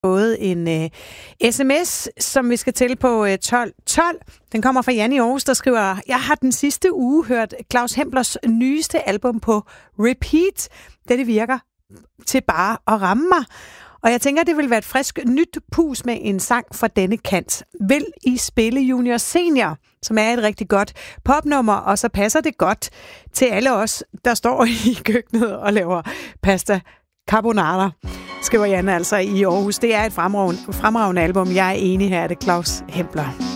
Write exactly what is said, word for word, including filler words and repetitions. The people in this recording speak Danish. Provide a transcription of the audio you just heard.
fået en øh, sms, som vi skal til på øh, tolv tolv. Den kommer fra Jan i Aarhus, der skriver, jeg har den sidste uge hørt Claus Hemplers nyeste album på repeat. Det virker til bare at ramme mig. Og jeg tænker, det vil være et frisk nyt pus med en sang fra denne kant. Vil I spille Junior Senior, som er et rigtig godt popnummer, og så passer det godt til alle os, der står i køkkenet og laver pasta carbonara, skriver Jan altså i Aarhus. Det er et fremragende, fremragende album. Jeg er enig her, er det Claus Hempler.